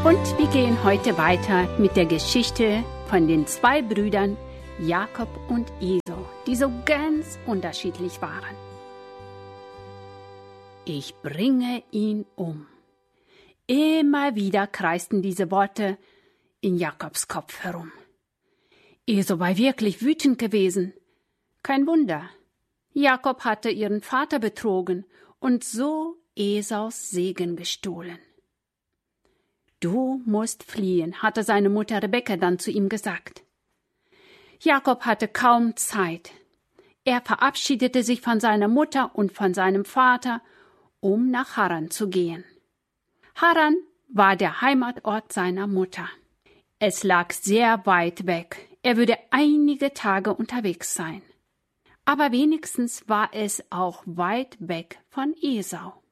Und wir gehen heute weiter mit der Geschichte von den zwei Brüdern Jakob und Esau, die so ganz unterschiedlich waren. Ich bringe ihn um. Immer wieder kreisten diese Worte in Jakobs Kopf herum. Esau war wirklich wütend gewesen. Kein Wunder. Jakob hatte ihren Vater betrogen und so Esaus Segen gestohlen. Du musst fliehen, hatte seine Mutter Rebekka dann zu ihm gesagt. Jakob hatte kaum Zeit. Er verabschiedete sich von seiner Mutter und von seinem Vater, um nach Haran zu gehen. Haran war der Heimatort seiner Mutter. Es lag sehr weit weg. Er würde einige Tage unterwegs sein. Aber wenigstens war es auch weit weg von Esau.